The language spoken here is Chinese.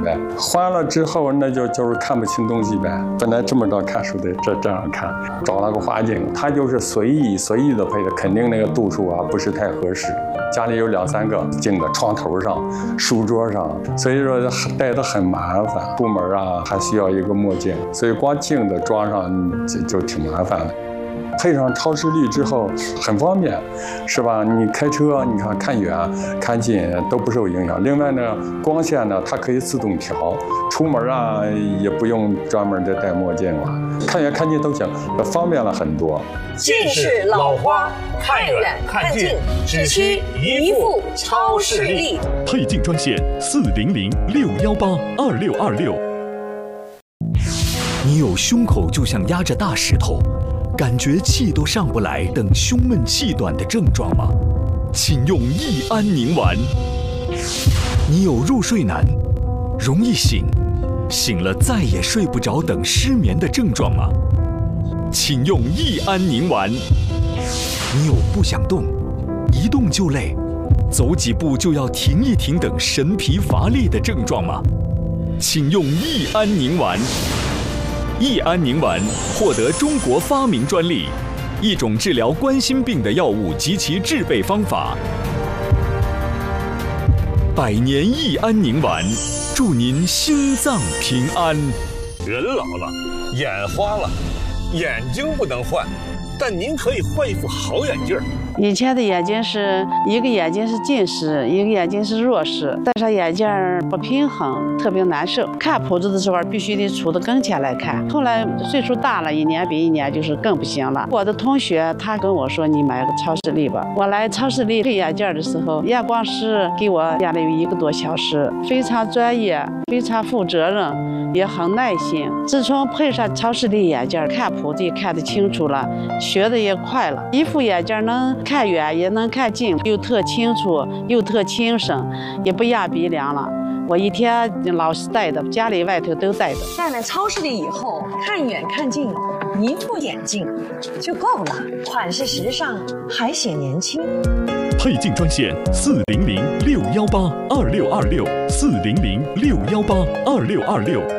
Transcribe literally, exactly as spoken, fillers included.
呗。换了之后，那就就是看不清东西呗。本来这么着看书的，这这样看，找了个花镜，它就是随意随意的配的，肯定那个度数啊不是太合适。家里有两三个镜子，床头上、书桌上，所以说戴的很麻烦。出门啊还需要一个墨镜，所以光镜子装上就就挺麻烦的。配上超视力之后很方便，是吧？你开车，你看看远、看近都不受影响。另外呢，光线呢它可以自动调，出门啊也不用专门的戴墨镜了，看远看近都行，方便了很多。 近视老花，看远看近只需一副超视力。 配镜专线四零零六幺八二六二六。你有胸口就像压着大石头，感觉气都上不来等胸闷气短的症状吗？请用益安宁丸。你有入睡难、容易醒、醒了再也睡不着等失眠的症状吗？请用益安宁丸。你有不想动、一动就累、走几步就要停一停等神疲乏力的症状吗？请用益安宁丸。益安宁丸获得中国发明专利，一种治疗冠心病的药物及其制备方法。百年益安宁丸，祝您心脏平安。 人老了，眼花了，眼睛不能换，但您可以换一副好眼镜。 以前的眼睛是一个眼睛是近视，一个眼睛是弱视，戴上眼镜不平衡，特别难受。看谱子的时候必须得杵到跟前来看。后来岁数大了，一年比一年就是更不行了。我的同学他跟我说：“你买个超视力吧。”我来超视力配眼镜的时候，验光师给我验了有一个多小时，非常专业，非常负责任，也很耐心。自从配上超视力眼镜，看谱子也看得清楚了，学的也快了。一副眼镜能看远也能看近，又特清楚又特轻省，也不压鼻梁了。我一天老是戴的，家里外头都戴的。 戴了超视力以后，看远看近，一副眼镜就够了，款式时尚，还显年轻。 配镜专线四零零六幺八二六二六四零零六幺八二六二六。